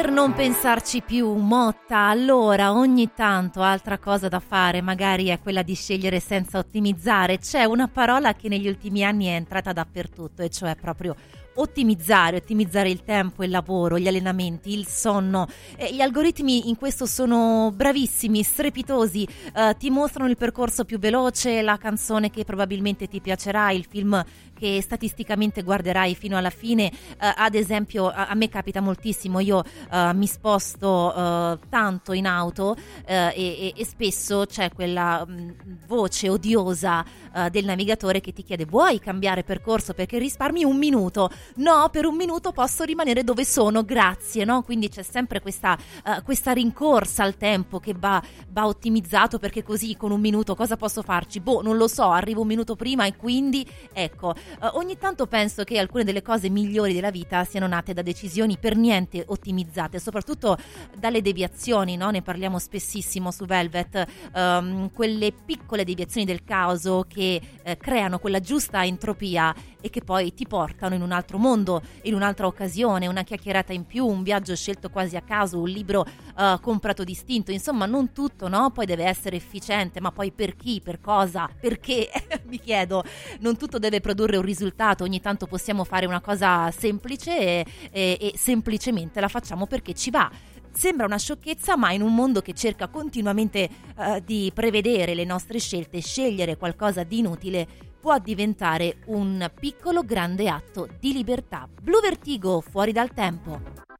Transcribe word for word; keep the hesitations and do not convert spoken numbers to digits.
Per non pensarci più, Motta, allora ogni tanto altra cosa da fare magari è quella di scegliere senza ottimizzare. C'è una parola che negli ultimi anni è entrata dappertutto e cioè proprio ottimizzare, ottimizzare il tempo, il lavoro, gli allenamenti, il sonno. Eh, gli algoritmi in questo sono bravissimi, strepitosi, eh, ti mostrano il percorso più veloce, la canzone che probabilmente ti piacerà, il film che statisticamente guarderai fino alla fine. Eh, ad esempio a, a me capita moltissimo, io eh, mi sposto eh, tanto in auto eh, e, e spesso c'è quella mh, voce odiosa eh, del navigatore che ti chiede: vuoi cambiare percorso perché risparmi un minuto? No, per un minuto posso rimanere dove sono, grazie, no? Quindi c'è sempre questa, uh, questa rincorsa al tempo che va, va ottimizzato, perché così con un minuto cosa posso farci? Boh, non lo so, arrivo un minuto prima e quindi, ecco, uh, ogni tanto penso che alcune delle cose migliori della vita siano nate da decisioni per niente ottimizzate, soprattutto dalle deviazioni, no? Ne parliamo spessissimo su Velvet, um, quelle piccole deviazioni del caos che eh, creano quella giusta entropia e che poi ti portano in un altro mondo, in un'altra occasione, una chiacchierata in più, un viaggio scelto quasi a caso, un libro uh, comprato distinto. Insomma, non tutto, no? Poi deve essere efficiente, ma poi per chi, per cosa, perché? Mi chiedo, non tutto deve produrre un risultato, ogni tanto possiamo fare una cosa semplice e, e, e semplicemente la facciamo perché ci va. Sembra una sciocchezza, ma in un mondo che cerca continuamente uh, di prevedere le nostre scelte, scegliere qualcosa di inutile può diventare un piccolo grande atto di libertà. Blu Vertigo, Fuori dal tempo.